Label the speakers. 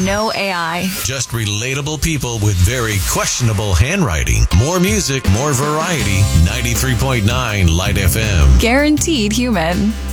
Speaker 1: no AI.
Speaker 2: Just relatable people with very questionable handwriting. More music, more variety. 93.9 Light FM.
Speaker 1: Guaranteed human.